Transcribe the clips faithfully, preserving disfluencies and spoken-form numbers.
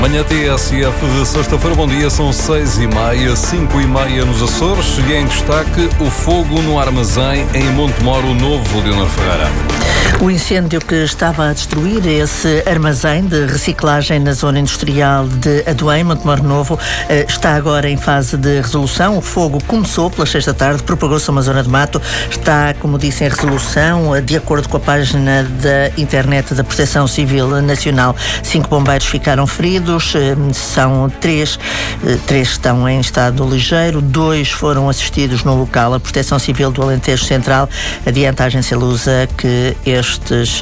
Manhã T S F de sexta-feira, bom dia, são seis e meia, cinco e meia nos Açores e em destaque o fogo no armazém em Montemoro Novo, Leonor Ferreira. O incêndio que estava a destruir esse armazém de reciclagem na zona industrial de Adoém, Montemoro Novo, está agora em fase de resolução. O fogo começou pelas seis da tarde, propagou-se a uma zona de mato, está, como disse, em resolução, de acordo com a página da internet da Proteção Civil Nacional. Cinco bombeiros ficaram feridos, são três, três estão em estado ligeiro, dois foram assistidos no local. A Proteção Civil do Alentejo Central adianta à agência Lusa que estes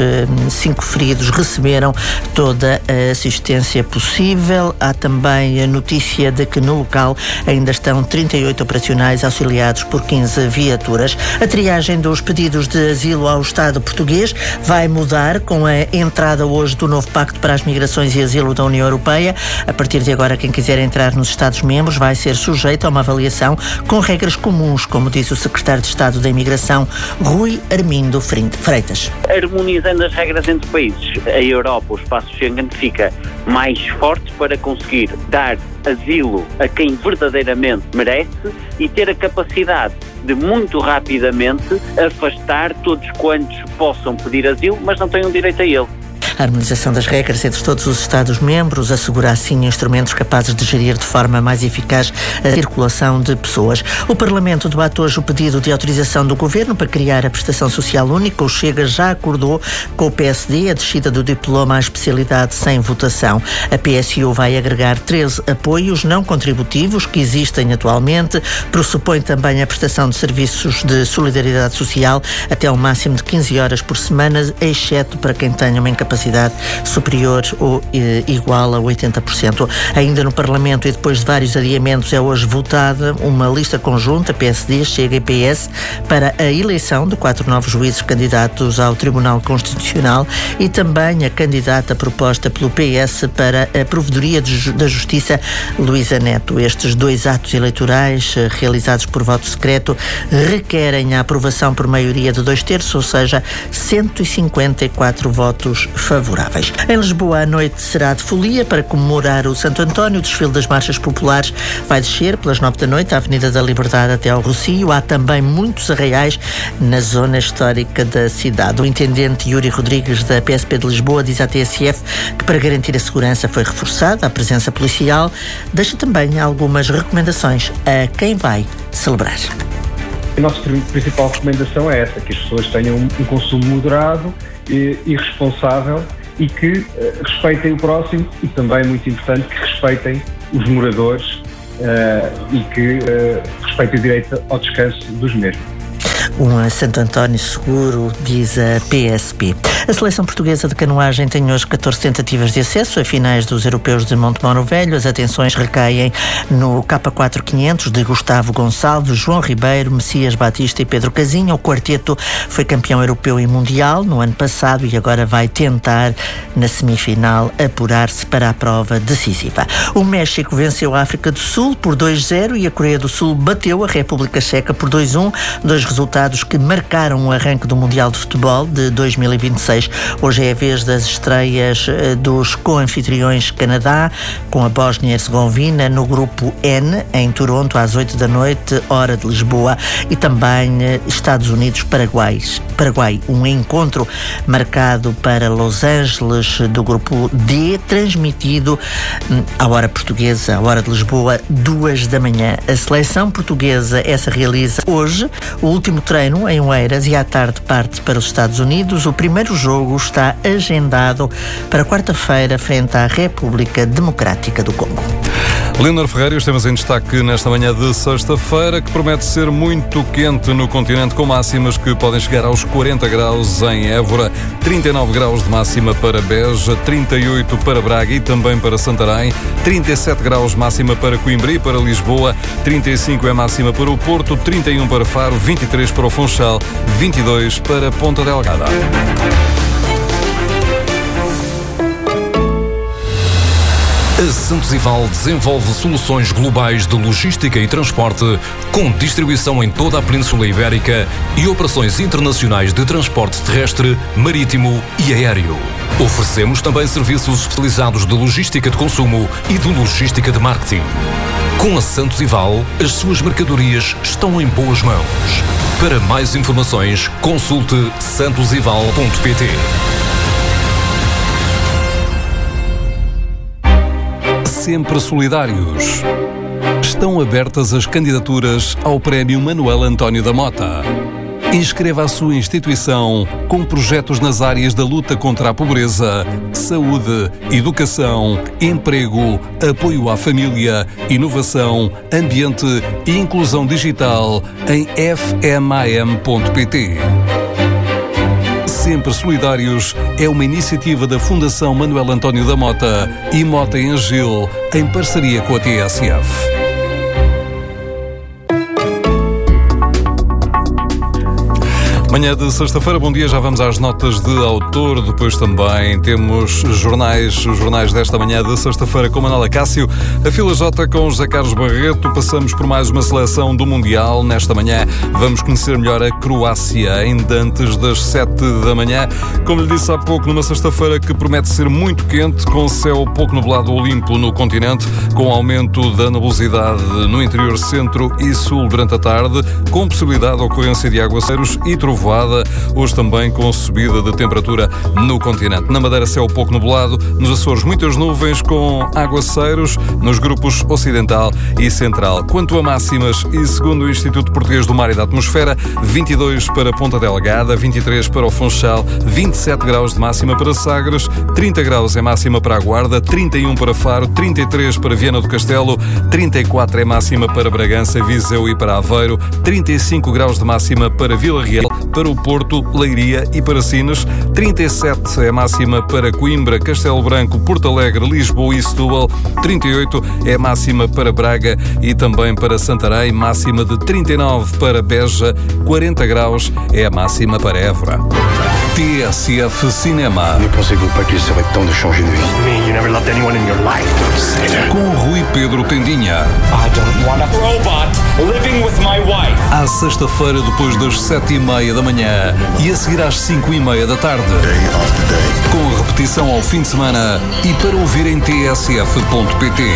cinco feridos receberam toda a assistência possível. Há também a notícia de que no local ainda estão trinta e oito operacionais auxiliados por quinze viaturas. A triagem dos pedidos de asilo ao Estado português vai mudar com a entrada hoje do novo Pacto para as Migrações e Asilo da União Europeia. A partir de agora, quem quiser entrar nos Estados-membros vai ser sujeito a uma avaliação com regras comuns, como diz o Secretário de Estado da Imigração, Rui Armindo Freitas. Harmonizando as regras entre países, a Europa, o espaço Schengen, fica mais forte para conseguir dar asilo a quem verdadeiramente merece e ter a capacidade de muito rapidamente afastar todos quantos possam pedir asilo, mas não tenham direito a ele. A harmonização das regras entre todos os Estados-membros assegura assim instrumentos capazes de gerir de forma mais eficaz a circulação de pessoas. O Parlamento debate hoje o pedido de autorização do Governo para criar a prestação social única. O Chega já acordou com o P S D a descida do diploma à especialidade sem votação. A P S U vai agregar treze apoios não contributivos que existem atualmente. Pressupõe também a prestação de serviços de solidariedade social até um máximo de quinze horas por semana, exceto para quem tenha uma incapacidade superior ou eh, igual a oitenta por cento. Ainda no Parlamento e depois de vários adiamentos é hoje votada uma lista conjunta P S D, Chega e P S para a eleição de quatro novos juízes candidatos ao Tribunal Constitucional e também a candidata proposta pelo P S para a Provedoria de, da Justiça, Luísa Neto. Estes dois atos eleitorais eh, realizados por voto secreto requerem a aprovação por maioria de dois terços, ou seja, cento e cinquenta e quatro votos favoráveis. Em Lisboa, a noite será de folia para comemorar o Santo António. O desfile das marchas populares vai descer pelas nove da noite, a Avenida da Liberdade até ao Rocio. Há também muitos arraiais na zona histórica da cidade. O intendente Yuri Rodrigues, da P S P de Lisboa, diz à T S F que para garantir a segurança foi reforçada a presença policial. Deixa também algumas recomendações a quem vai celebrar. A nossa principal recomendação é essa, que as pessoas tenham um consumo moderado e responsável e que uh, respeitem o próximo e também, muito importante, que respeitem os moradores uh, e que uh, respeitem o direito ao descanso dos mesmos. Um Santo António seguro, diz a P S P. A seleção portuguesa de canoagem tem hoje catorze tentativas de acesso a finais dos europeus de Montemoro Velho. As atenções recaem no K quatro quinhentos de Gustavo Gonçalves, João Ribeiro, Messias Batista e Pedro Casinha. O quarteto foi campeão europeu e mundial no ano passado e agora vai tentar, na semifinal, apurar-se para a prova decisiva. O México venceu a África do Sul por dois zero e a Coreia do Sul bateu a República Checa por dois um, dois resultados que marcaram o arranque do Mundial de Futebol de dois mil e vinte e seis. Hoje é a vez das estreias dos co-anfitriões Canadá com a Bósnia e Herzegovina no grupo N, em Toronto, às oito da noite, hora de Lisboa, e também Estados Unidos-Paraguai. Paraguai, um encontro marcado para Los Angeles do grupo D, transmitido à hora portuguesa, à hora de Lisboa, duas da manhã. A seleção portuguesa, essa realiza hoje o último treino em Oeiras e à tarde parte para os Estados Unidos. O primeiro jogo está agendado para quarta-feira frente à República Democrática do Congo. Leonor Ferreira, os temas em destaque nesta manhã de sexta-feira, que promete ser muito quente no continente, com máximas que podem chegar aos quarenta graus em Évora, trinta e nove graus de máxima para Beja, trinta e oito para Braga e também para Santarém, trinta e sete graus máxima para Coimbra e para Lisboa, trinta e cinco é máxima para o Porto, trinta e um para Faro, vinte e três para o Funchal, vinte e dois para Ponta Delgada. A Santos Ival desenvolve soluções globais de logística e transporte, com distribuição em toda a Península Ibérica e operações internacionais de transporte terrestre, marítimo e aéreo. Oferecemos também serviços especializados de logística de consumo e de logística de marketing. Com a Santos Ival, as suas mercadorias estão em boas mãos. Para mais informações, consulte santos ival ponto pt. Sempre solidários. Estão abertas as candidaturas ao Prémio Manuel António da Mota. Inscreva a sua instituição com projetos nas áreas da luta contra a pobreza, saúde, educação, emprego, apoio à família, inovação, ambiente e inclusão digital em f m a m ponto p t. Sempre Solidários é uma iniciativa da Fundação Manuel António da Mota e Mota em Agil, em parceria com a T S F. Manhã de sexta-feira, bom dia, já vamos às notas de autor, depois também temos jornais, os jornais desta manhã de sexta-feira com Manuela Cássio, a Fila J com José Carlos Barreto, passamos por mais uma seleção do Mundial, nesta manhã vamos conhecer melhor a Croácia, ainda antes das sete da manhã, como lhe disse há pouco, numa sexta-feira que promete ser muito quente, com céu pouco nublado ou limpo no continente, com aumento da nebulosidade no interior centro e sul durante a tarde, com possibilidade de ocorrência de aguaceiros e trovoadas, hoje também com subida de temperatura no continente. Na Madeira, céu pouco nublado, nos Açores muitas nuvens com aguaceiros nos grupos ocidental e central. Quanto a máximas, e segundo o Instituto Português do Mar e da Atmosfera, vinte e dois para Ponta Delgada, vinte e três para o Funchal, vinte e sete graus de máxima para Sagres, trinta graus é máxima para a Guarda, trinta e um para Faro, trinta e três para Viana do Castelo, trinta e quatro é máxima para Bragança, Viseu e para Aveiro, trinta e cinco graus de máxima para Vila Real, para o Porto, Leiria e para Sines, trinta e sete é máxima para Coimbra, Castelo Branco, Porto Alegre, Lisboa e Setúbal, trinta e oito é máxima para Braga e também para Santarém, máxima de trinta e nove para Beja, quarenta graus é a máxima para Évora. T S F Cinema. Ne pensez-vous pas qu'il serait temps de changer de vie? Me, you never loved anyone in your life. Don't say that. Com Rui Pedro Tendinha. I don't want a robot living with my wife. À sexta-feira, depois das sete e meia da manhã e a seguir às cinco e meia da tarde. Com a repetição ao fim de semana e para ouvir em t s f ponto p t.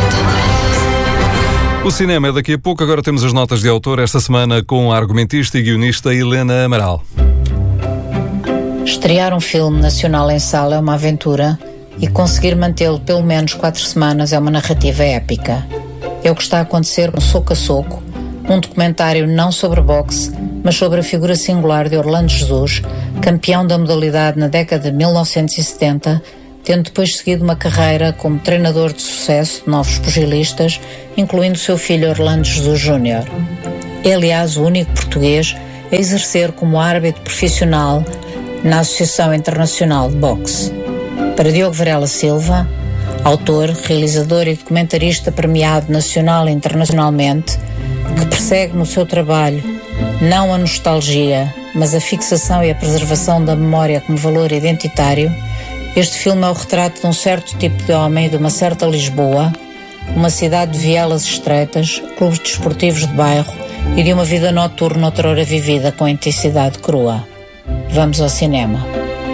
O cinema é daqui a pouco, agora temos as notas de autor esta semana com a argumentista e guionista Helena Amaral. Estrear um filme nacional em sala é uma aventura e conseguir mantê-lo pelo menos quatro semanas é uma narrativa épica. É o que está a acontecer com Soco a Soco, um documentário não sobre boxe, mas sobre a figura singular de Orlando Jesus, campeão da modalidade na década de mil novecentos e setenta, tendo depois seguido uma carreira como treinador de sucesso de novos pugilistas, incluindo o seu filho Orlando Jesus Júnior. É, aliás, o único português a exercer como árbitro profissional na Associação Internacional de Boxe. Para Diogo Varela Silva, autor, realizador e documentarista premiado nacional e internacionalmente, que persegue no seu trabalho não a nostalgia, mas a fixação e a preservação da memória como valor identitário, este filme é o retrato de um certo tipo de homem e de uma certa Lisboa, uma cidade de vielas estreitas, clubes desportivos de bairro e de uma vida noturna outrora vivida com intensidade crua. Vamos ao cinema.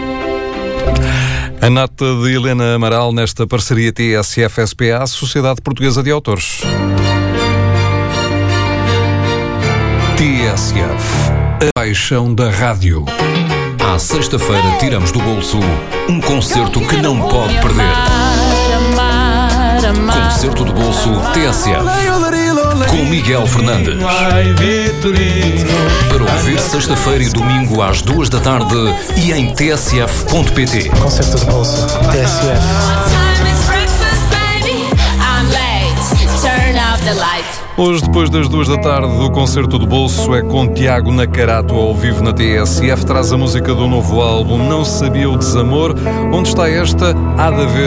A nota de Helena Amaral nesta parceria T S F S P A, Sociedade Portuguesa de Autores. T S F, a paixão da rádio. À sexta-feira tiramos do bolso um concerto que não pode perder. Concerto do bolso T S F com Miguel Fernandes. Para ouvir sexta-feira e domingo às duas da tarde e em t s f ponto p t. Concerto do bolso T S F. Hoje, depois das duas da tarde, o Concerto do Bolso é com Tiago Nacarato ao vivo na T S F. Traz a música do novo álbum Não Sabia o Desamor. Onde está esta? Há de haver